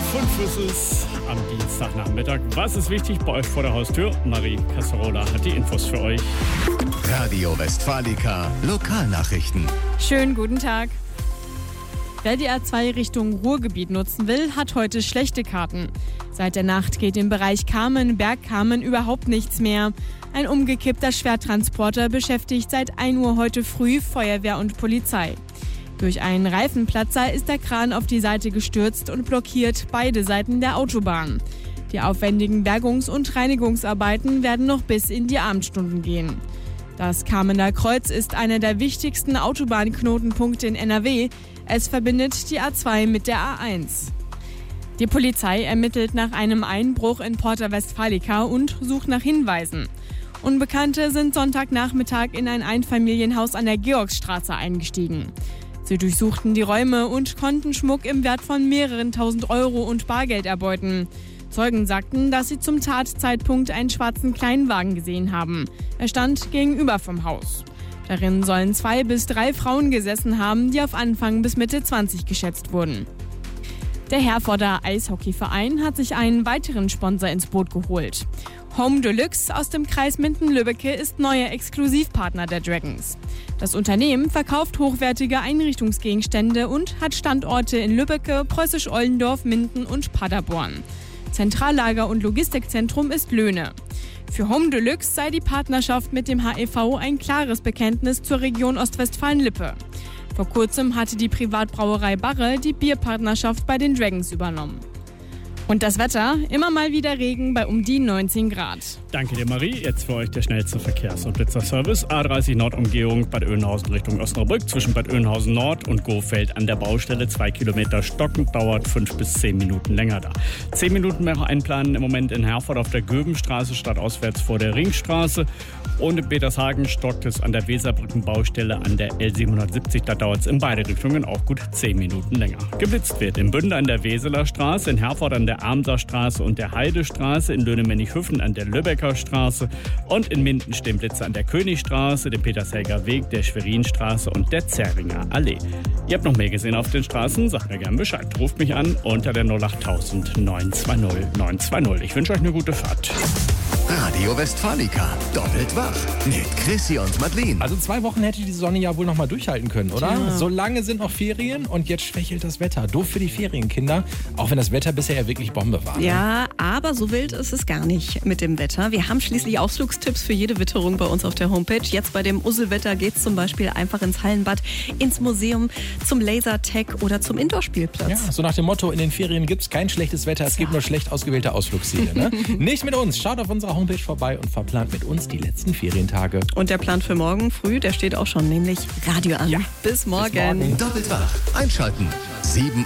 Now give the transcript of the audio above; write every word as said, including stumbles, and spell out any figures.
Fünf ist es am Dienstagnachmittag. Was ist wichtig bei euch vor der Haustür? Marie Casserola hat die Infos für euch. Radio Westfalica Lokalnachrichten. Schönen guten Tag. Wer die A zwei Richtung Ruhrgebiet nutzen will, hat heute schlechte Karten. Seit der Nacht geht im Bereich Kamen, Bergkamen überhaupt nichts mehr. Ein umgekippter Schwertransporter beschäftigt seit ein Uhr heute früh Feuerwehr und Polizei. Durch einen Reifenplatzer ist der Kran auf die Seite gestürzt und blockiert beide Seiten der Autobahn. Die aufwendigen Bergungs- und Reinigungsarbeiten werden noch bis in die Abendstunden gehen. Das Kamener Kreuz ist einer der wichtigsten Autobahnknotenpunkte in N R W. Es verbindet die A zwei mit der A eins. Die Polizei ermittelt nach einem Einbruch in Porta Westfalica und sucht nach Hinweisen. Unbekannte sind Sonntagnachmittag in ein Einfamilienhaus an der Georgsstraße eingestiegen. Sie durchsuchten die Räume und konnten Schmuck im Wert von mehreren tausend Euro und Bargeld erbeuten. Zeugen sagten, dass sie zum Tatzeitpunkt einen schwarzen Kleinwagen gesehen haben. Er stand gegenüber vom Haus. Darin sollen zwei bis drei Frauen gesessen haben, die auf Anfang bis Mitte zwanzig geschätzt wurden. Der Herforder Eishockeyverein hat sich einen weiteren Sponsor ins Boot geholt. Home Deluxe aus dem Kreis Minden-Lübbecke ist neuer Exklusivpartner der Dragons. Das Unternehmen verkauft hochwertige Einrichtungsgegenstände und hat Standorte in Lübbecke, Preußisch-Ollendorf, Minden und Paderborn. Zentrallager und Logistikzentrum ist Löhne. Für Home Deluxe sei die Partnerschaft mit dem H E V ein klares Bekenntnis zur Region Ostwestfalen-Lippe. Vor kurzem hatte die Privatbrauerei Barre die Bierpartnerschaft bei den Dragons übernommen. Und das Wetter, immer mal wieder Regen bei um die neunzehn Grad. Danke dir, Marie. Jetzt für euch der schnellste Verkehrs- und Blitzerservice. A dreißig Nordumgehung Bad Oeynhausen Richtung Osnabrück. Zwischen Bad Oeynhausen Nord und Gohfeld an der Baustelle. Zwei Kilometer stockend, dauert fünf bis zehn Minuten länger da. Zehn Minuten mehr einplanen im Moment in Herford auf der Göbenstraße, stadtauswärts vor der Ringstraße. Und in Petershagen stockt es an der Weserbrückenbaustelle an der L siebenhundertsiebzig. Da dauert es in beide Richtungen auch gut zehn Minuten länger. Geblitzt wird in Bünde an der Weseler Straße, in Herford an der Amser und der Heidestraße, in Löhne-Mennighofen an der Lübecker Straße und in Minden stehen Blitze an der Königstraße, dem Petershelger Weg, der Schwerinstraße und der Zerringer Allee. Ihr habt noch mehr gesehen auf den Straßen? Sagt mir gerne Bescheid. Ruft mich an unter der null acht null null neun zwei null neun zwei null. Ich wünsche euch eine gute Fahrt. Radio Westfalica, doppelt wach mit Chrissy und Madeline. Also zwei Wochen hätte die Sonne ja wohl noch mal durchhalten können, oder? Ja. So lange sind noch Ferien und jetzt schwächelt das Wetter. Doof für die Ferienkinder, auch wenn das Wetter bisher ja wirklich Bombe war. Ne? Ja, aber so wild ist es gar nicht mit dem Wetter. Wir haben schließlich Ausflugstipps für jede Witterung bei uns auf der Homepage. Jetzt bei dem Usselwetter geht's zum Beispiel einfach ins Hallenbad, ins Museum, zum Lasertag oder zum Indoorspielplatz. Ja, so nach dem Motto, in den Ferien gibt's kein schlechtes Wetter, es gibt nur schlecht ausgewählte Ausflugsziele. Ne? Nicht mit uns, schaut auf unserer Homepage vorbei und verplant mit uns die letzten Ferientage. Und der Plan für morgen früh, der steht auch schon, nämlich Radio an. Ja. Bis morgen. Bis morgen. Doppelt wach, einschalten. sieben